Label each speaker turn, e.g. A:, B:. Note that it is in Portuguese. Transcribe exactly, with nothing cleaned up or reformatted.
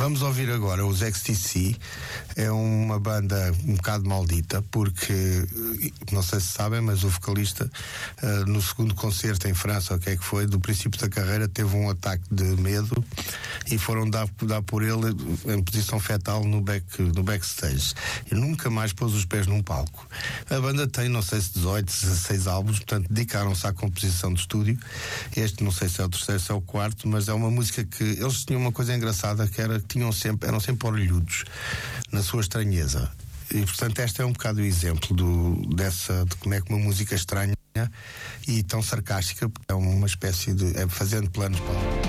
A: Vamos ouvir agora os X T C. É uma banda um bocado maldita, porque não sei se sabem, mas o vocalista uh, no segundo concerto em França, o que é que foi, do princípio da carreira teve um ataque de medo e foram dar, dar por ele em posição fetal no, back, no backstage, e nunca mais pôs os pés num palco. A banda tem, não sei se dezoito, dezasseis álbuns, portanto dedicaram-se à composição de estúdio. Este não sei se é o terceiro, se é o quarto, mas é uma música que eles tinham uma coisa engraçada, que era que tinham sempre, eram sempre orelhudos na sua estranheza, e portanto este é um bocado o exemplo do, dessa, de como é que uma música estranha e tão sarcástica, porque é uma espécie de, é fazendo planos para